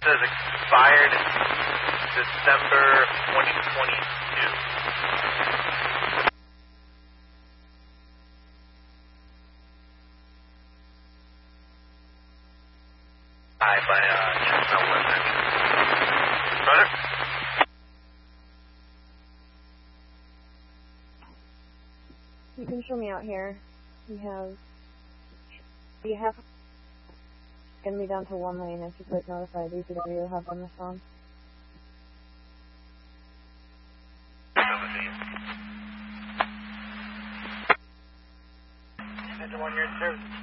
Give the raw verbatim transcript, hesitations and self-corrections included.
says expired December twenty twenty-two. Hi, by uh, Chestnut Western. Brother? You can show me out here. We have, you have, going to be down to one lane if you click notify D C W, have them respond. Engine one, you're in service.